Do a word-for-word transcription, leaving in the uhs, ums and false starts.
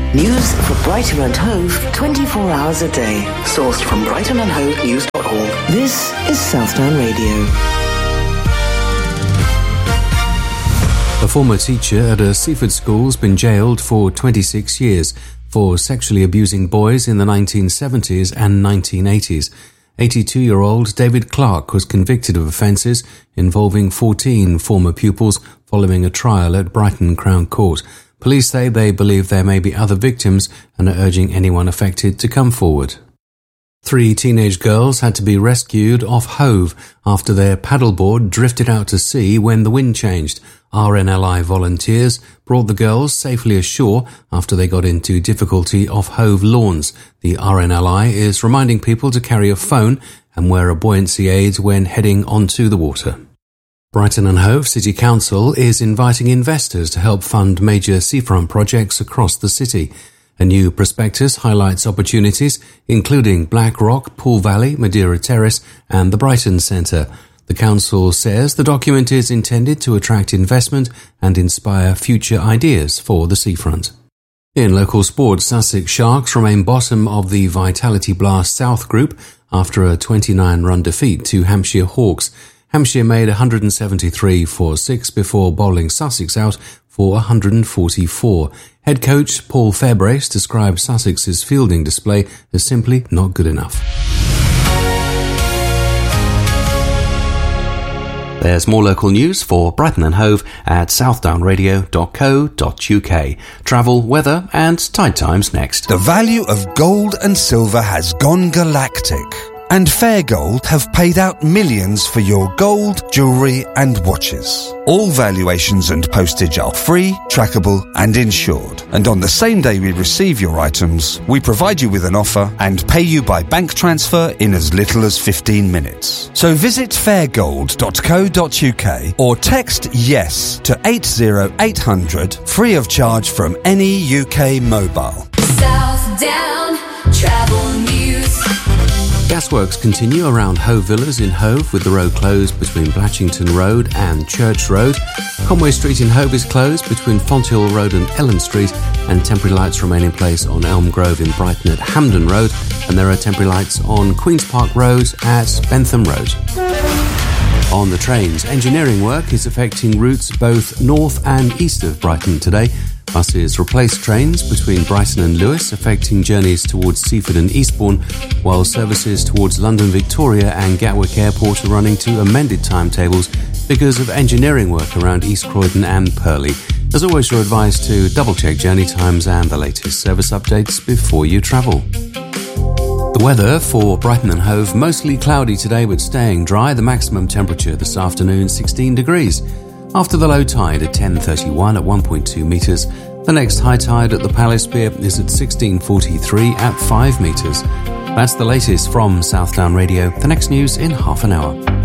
News for Brighton and Hove twenty-four hours a day. Sourced from brighton and hove news dot org. This is Southdown Radio. A former teacher at a Seaford school has been jailed for twenty-six years for sexually abusing boys in the nineteen seventies and nineteen eighties. eighty-two-year-old David Clark was convicted of offences involving fourteen former pupils following a trial at Brighton Crown Court. Police say they believe there may be other victims and are urging anyone affected to come forward. Three teenage girls had to be rescued off Hove after their paddleboard drifted out to sea when the wind changed. R N L I volunteers brought the girls safely ashore after they got into difficulty off Hove lawns. The R N L I is reminding people to carry a phone and wear a buoyancy aid when heading onto the water. Brighton and Hove City Council is inviting investors to help fund major seafront projects across the city. A new prospectus highlights opportunities, including Black Rock, Poole Valley, Madeira Terrace and the Brighton Centre. The council says the document is intended to attract investment and inspire future ideas for the seafront. In local sport, Sussex Sharks remain bottom of the Vitality Blast South group after a twenty-nine run defeat to Hampshire Hawks. Hampshire made one hundred seventy-three for six before bowling Sussex out for one hundred forty-four. Head coach Paul Fairbrace described Sussex's fielding display as simply not good enough. There's more local news for Brighton and Hove at southdown radio dot co dot uk. Travel, weather and tide times next. The value of gold and silver has gone galactic, and Fair Gold have paid out millions for your gold, jewellery and watches. All valuations and postage are free, trackable and insured. And on the same day we receive your items, we provide you with an offer and pay you by bank transfer in as little as fifteen minutes. So visit fair gold dot co dot uk or text YES to eight zero eight hundred, free of charge from any U K mobile. Southdown Travel News. Gasworks continue around Hove Villas in Hove with the road closed between Blatchington Road and Church Road. Conway Street in Hove is closed between Fonthill Road and Ellen Street, and temporary lights remain in place on Elm Grove in Brighton at Hampden Road, and there are temporary lights on Queen's Park Road at Bentham Road. On the trains, engineering work is affecting routes both north and east of Brighton today. Buses replace trains between Brighton and Lewes, affecting journeys towards Seaford and Eastbourne, while services towards London Victoria and Gatwick Airport are running to amended timetables because of engineering work around East Croydon and Purley. As always, you're advised to double-check journey times and the latest service updates before you travel. The weather for Brighton and Hove, mostly cloudy today but staying dry. The maximum temperature this afternoon, sixteen degrees. After the low tide at ten thirty-one at one point two metres, the next high tide at the Palace Pier is at sixteen forty-three at five metres. That's the latest from Southdown Radio. The next news in half an hour.